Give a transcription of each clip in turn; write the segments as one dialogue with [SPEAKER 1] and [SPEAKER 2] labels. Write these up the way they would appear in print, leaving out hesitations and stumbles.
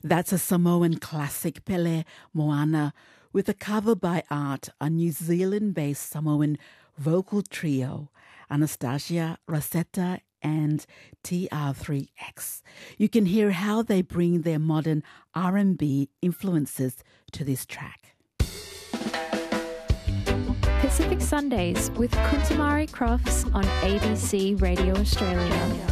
[SPEAKER 1] That's a Samoan classic, Pele Moana, with a cover by Art, a New Zealand-based Samoan vocal trio, Anastasia, Rosetta and TR3X. You can hear how they bring their modern R&B influences to this track.
[SPEAKER 2] Pacific Sundays with Kuntamari Crofts on ABC Radio Australia.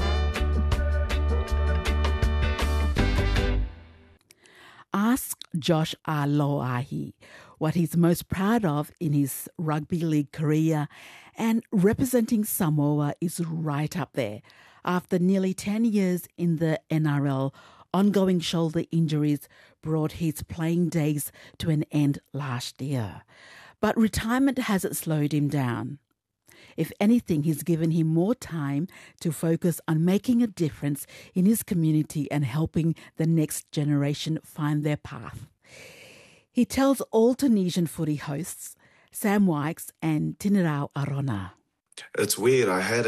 [SPEAKER 1] Ask Josh Aloahi what he's most proud of in his rugby league career, and representing Samoa is right up there. After nearly 10 years in the NRL, ongoing shoulder injuries brought his playing days to an end last year. But retirement hasn't slowed him down. If anything, he's given him more time to focus on making a difference in his community and helping the next generation find their path. He tells all Tunisian footy hosts, Sam Wykes and Tinirau Arona.
[SPEAKER 3] It's weird. I had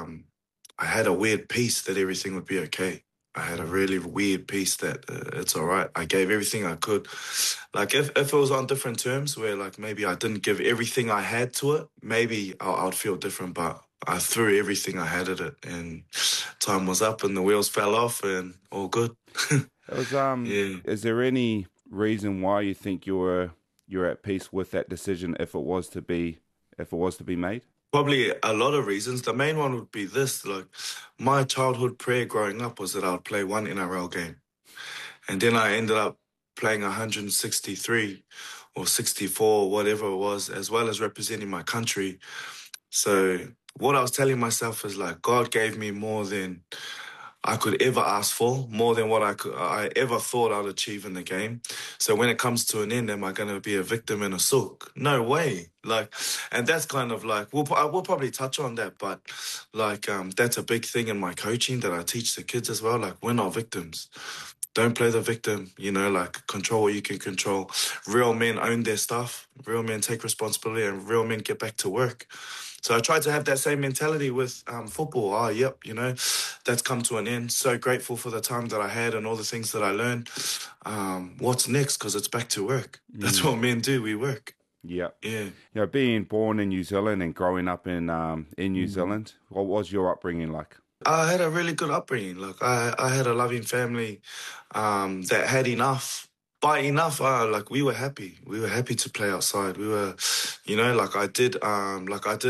[SPEAKER 3] a weird peace that everything would be okay. I had a really weird peace that it's all right. I gave everything I could. Like, if it was on different terms where, like, maybe I didn't give everything I had to it, maybe I'd feel different, but I threw everything I had at it, and time was up and the wheels fell off and all good.
[SPEAKER 4] Yeah. Is there any reason why you think you're at peace with that decision if it was to be made?
[SPEAKER 3] Probably a lot of reasons. The main one would be this. Like, my childhood prayer growing up was that I'd play one NRL game. And then I ended up playing 163 or 64, whatever it was, as well as representing my country. So what I was telling myself is, like, God gave me more than I could ever ask for, more than what I ever thought I'd achieve in the game. So when it comes to an end, am I going to be a victim in a souk? No way. Like, and that's kind of like, we'll probably touch on that, but like, that's a big thing in my coaching that I teach the kids as well. Like, we're not victims. Don't play the victim, like, control what you can control. Real men own their stuff. Real men take responsibility, and real men get back to work. So I tried to have that same mentality with football. That's come to an end. So grateful for the time that I had and all the things that I learned. What's next? Because it's back to work. That's what men do. We work.
[SPEAKER 4] Yeah.
[SPEAKER 3] Yeah.
[SPEAKER 4] Being born in New Zealand and growing up in New Zealand, what was your upbringing like?
[SPEAKER 3] I had a really good upbringing. Like, I had a loving family that had enough. By enough, we were happy. We were happy to play outside. We were, I did